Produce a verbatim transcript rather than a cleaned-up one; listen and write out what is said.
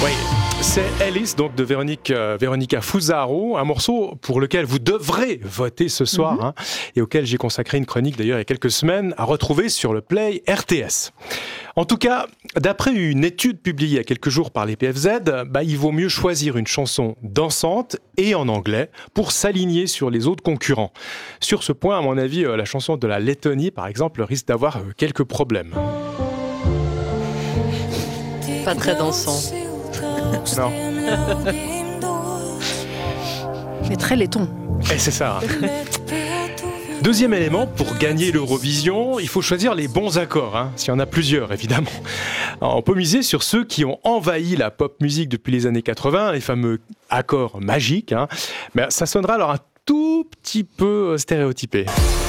Oui, c'est Alice, donc de Véronique, euh, Véronica Fusaro, un morceau pour lequel vous devrez voter ce soir, mm-hmm. hein, et auquel j'ai consacré une chronique d'ailleurs il y a quelques semaines, à retrouver sur le Play R T S. En tout cas, d'après une étude publiée il y a quelques jours par les P F Z, bah, il vaut mieux choisir une chanson dansante et en anglais pour s'aligner sur les autres concurrents. Sur ce point, à mon avis, la chanson de la Lettonie, par exemple, risque d'avoir quelques problèmes. Pas très dansant. Non. Mais très laiton. Et c'est ça. Hein. Deuxième élément, pour gagner l'Eurovision, il faut choisir les bons accords, hein, s'il y en a plusieurs évidemment. Alors, on peut miser sur ceux qui ont envahi la pop musique depuis les années quatre-vingts, les fameux accords magiques. Hein. Mais ça sonnera alors un tout petit peu stéréotypé.